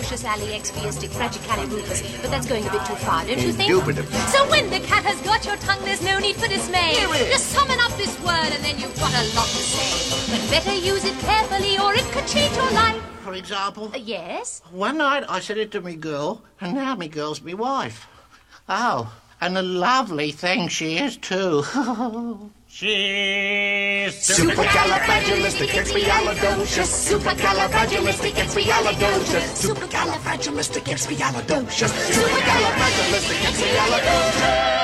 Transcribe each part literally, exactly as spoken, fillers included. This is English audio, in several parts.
supercalifragilisticexpialidocious aliexpiastic fragicalibulus, but that's going a bit too far, don't you think? Indubitably. So when the cat has got your tongue, there's no need for dismay. Just summon up this word and then you've got a lot to say. But better use it carefully or it could change your life. For example? Uh, yes? One night I said it to me girl, and now me girl's me wife. Oh, and a lovely thing she is, too. She's supercalifragilisticexpialidocious. Supercalifragilisticexpialidocious. Supercalifragilisticexpialidocious. Supercalifragilisticexpialidocious.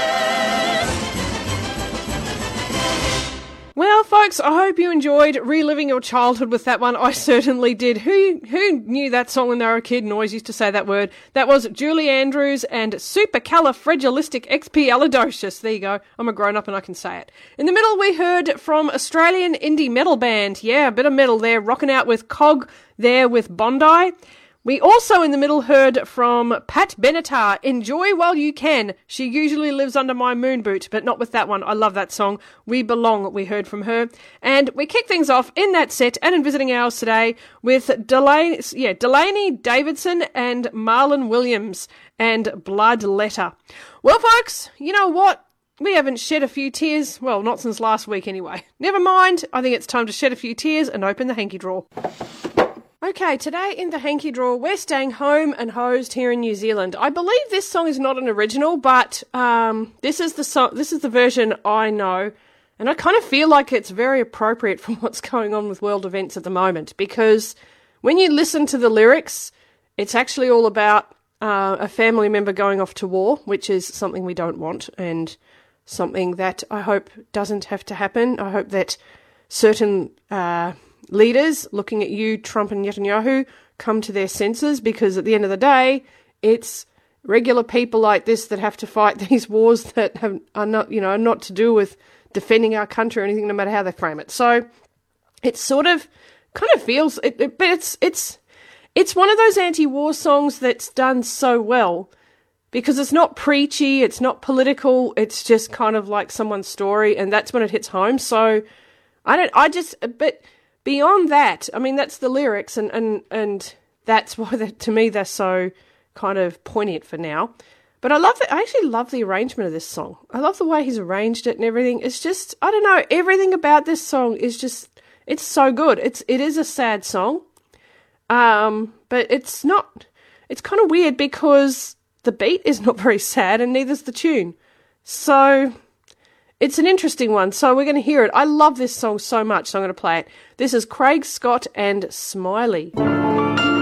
Well, folks, I hope you enjoyed reliving your childhood with that one. I certainly did. Who who knew that song when they were a kid and always used to say that word? That was Julie Andrews and Supercalifragilisticexpialidocious. There you go. I'm a grown-up and I can say it. In the middle, we heard from Australian indie metal band. Yeah, a bit of metal there, rocking out with Cog there with Bondi. We also in the middle heard from Pat Benatar, Enjoy While You Can. She usually lives under my moon boot, but not with that one. I love that song. We Belong, we heard from her. And we kick things off in that set and in visiting hours today with Delaney, yeah, Delaney Davidson and Marlon Williams and Blood Letter. Well, folks, you know what? We haven't shed a few tears. Well, not since last week anyway. Never mind. I think it's time to shed a few tears and open the hanky drawer. Okay, today in the hanky drawer, we're staying home and hosed here in New Zealand. I believe this song is not an original, but um, this is the song. This is the version I know, and I kind of feel like it's very appropriate for what's going on with world events at the moment. Because when you listen to the lyrics, it's actually all about uh, a family member going off to war, which is something we don't want, and something that I hope doesn't have to happen. I hope that certain Uh, leaders looking at you, Trump and Netanyahu, come to their senses, because at the end of the day, it's regular people like this that have to fight these wars that have, are not, you know, not to do with defending our country or anything, no matter how they frame it. So it sort of kind of feels, it, it, but it's it's it's one of those anti-war songs that's done so well because it's not preachy, it's not political, it's just kind of like someone's story, and that's when it hits home. So I don't, I just, but. Beyond that, I mean, that's the lyrics, and, and, and that's why, they, to me, they're so kind of poignant for now. But I love it. I actually love the arrangement of this song. I love the way he's arranged it and everything. It's just, I don't know, everything about this song is just, it's so good. It's, it is a sad song, um, but it's not, it's kind of weird because the beat is not very sad and neither's the tune. So it's an interesting one, so we're going to hear it. I love this song so much, so I'm going to play it. This is Craig Scott and Smiley.